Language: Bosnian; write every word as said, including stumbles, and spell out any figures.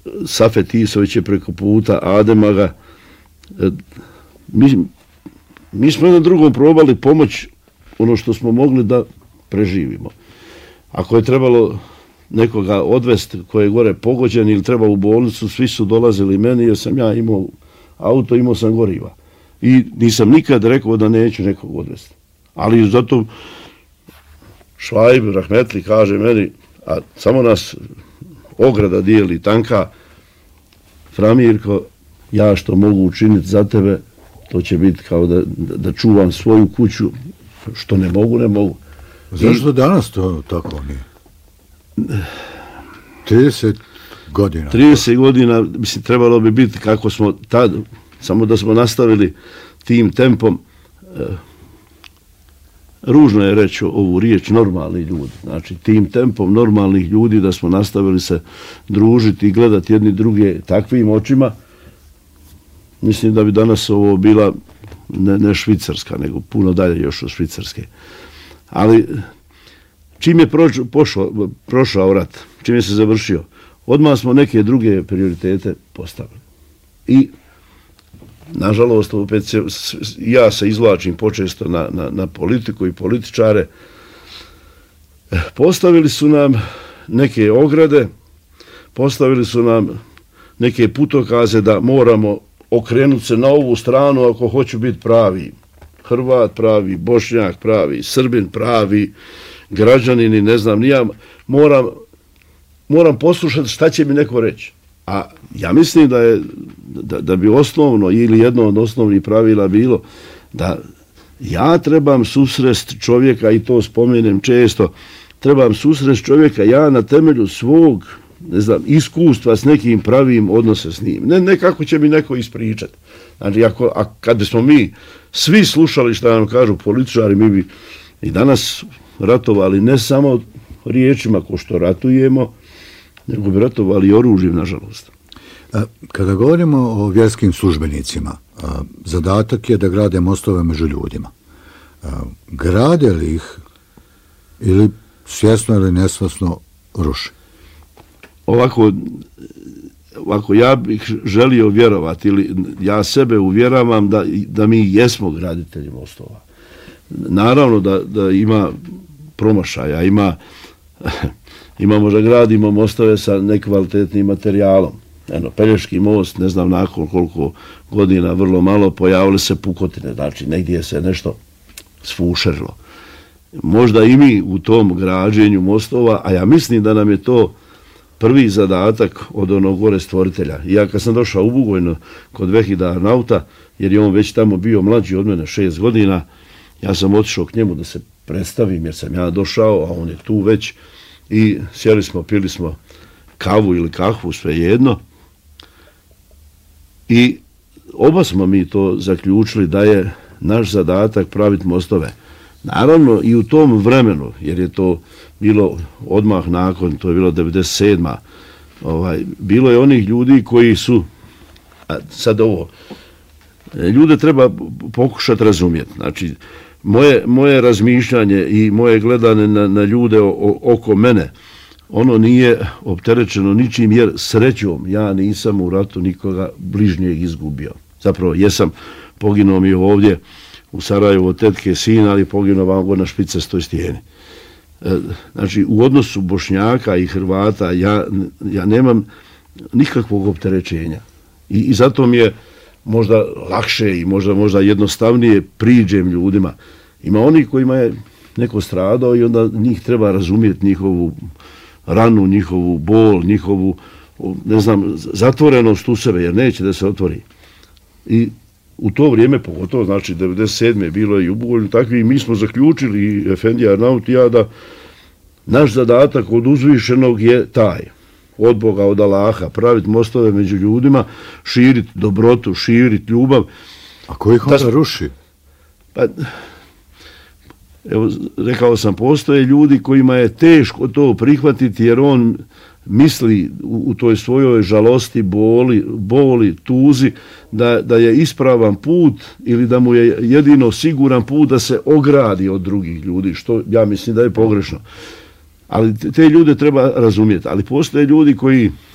Safet Isović je preko puta Ademaga. Mi, mi smo jednom drugom probali pomoć ono što smo mogli da preživimo. Ako je trebalo nekoga odvesti koji je gore pogođen ili treba u bolnicu, svi su dolazili meni jer sam ja imao auto, imao sam goriva. I nisam nikad rekao da neću nekog odvesti. Ali zato Švajb Rahmetli kaže meni, a samo nas ograda dijeli tanka, Framirko, ja što mogu učiniti za tebe, to će biti kao da, da, da čuvam svoju kuću, što ne mogu, ne mogu. Zašto I, danas to tako nije? trideset godina. trideset godina, mislim, trebalo bi biti kako smo tad, samo da smo nastavili tim tempom. E, ružno je reći ovu riječ normalni ljudi. Znači, tim tempom normalnih ljudi da smo nastavili se družiti i gledati jedni druge takvim očima. Mislim da bi danas ovo bila ne, ne Švicarska, nego puno dalje još od Švicarske. Ali čim je proč, pošao, prošao rat, čim je se završio, odmah smo neke druge prioritete postavili. I nažalost, opet se, ja se izvlačim počesto na, na, na politiku i političare. Postavili su nam neke ograde, postavili su nam neke putokaze da moramo okrenuti se na ovu stranu ako hoću biti pravi Hrvat, pravi Bošnjak, pravi Srbin, pravi građanin i ne znam, nija, moram, moram poslušati šta će mi neko reći. A ja mislim da je da, da bi osnovno ili jedno od osnovnih pravila bilo da ja trebam susrest čovjeka, i to spomenem često, trebam susrest čovjeka ja na temelju svog, ne znam, iskustva s nekim pravim odnose s njim. Ne, ne kako će mi neko ispričati. Znači, ako, a kad bismo mi svi slušali šta nam kažu političari, mi bi i danas ratovali ne samo riječima ko što ratujemo, nego bi ratovali i oružjem, nažalost. Kada govorimo o vjerskim službenicima, zadatak je da grade mostove među ljudima. Grade li ih ili svjesno ili nesvjesno ruše? Ovako, ovako, ja bih želio vjerovati, ili ja sebe uvjeravam da, da mi jesmo graditelji mostova. Naravno da, da ima promašaja, ima, ima možda gradimo mostove sa nekvalitetnim materijalom. Eno, Pelješki most, ne znam nakon koliko godina, vrlo malo, pojavile se pukotine, znači negdje se nešto sfušerilo. Možda i mi u tom građenju mostova, a ja mislim da nam je to prvi zadatak od onog gore stvoritelja. Ja kad sam došao u Bugojno kod Vehida Arnauta, jer je on već tamo bio mlađi od mene šest godina, ja sam otišao k njemu da se predstavim, jer sam ja došao, a on je tu već, i sjeli smo, pili smo kavu ili kahvu, sve jedno. I oba smo mi to zaključili da je naš zadatak praviti mostove. Naravno i u tom vremenu, jer je to bilo odmah nakon, to je bilo devedeset sedma Ovaj, bilo je onih ljudi koji su, a sad ovo, ljude treba pokušati razumjeti. Znači, moje, moje razmišljanje i moje gledanje na, na ljude o, o, oko mene, ono nije opterećeno ničim, jer srećom ja nisam u ratu nikoga bližnjeg izgubio. Zapravo, jesam, poginuo mi ovdje u Sarajevu od tetke sina, ali poginuo vam go na špicastoj stijeni. E, znači, u odnosu Bošnjaka i Hrvata ja, ja nemam nikakvog opterećenja. I, i zato mi je možda lakše i možda, možda jednostavnije priđem ljudima. Ima oni kojima je neko stradao i onda njih treba razumjeti, njihovu ranu, njihovu bol, njihovu, ne znam, zatvorenost u sebe, jer neće da se otvori. I u to vrijeme, pogotovo, znači devedeset sedme bilo je i u Bugojnu takvi, i mi smo zaključili, i Efendija Arnaut i ja, da naš zadatak od uzvišenog je taj, od Boga, od Allaha, praviti mostove među ljudima, širiti dobrotu, širiti ljubav. A ko ih onda ruši? Pa, evo, rekao sam, postoje ljudi kojima je teško to prihvatiti, jer on misli u, u toj svojoj žalosti, boli, boli, tuzi, da, da je ispravan put ili da mu je jedino siguran put da se ogradi od drugih ljudi, što ja mislim da je pogrešno. Ali te ljude treba razumjeti. Ali postoje ljudi koji